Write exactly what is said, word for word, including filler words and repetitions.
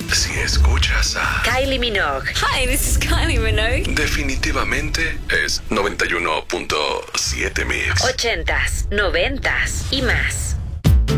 Si escuchas a Kylie Minogue. Hi, this is Kylie Minogue. definitivamente es noventa y uno punto siete Mix. Ochentas, noventas y más.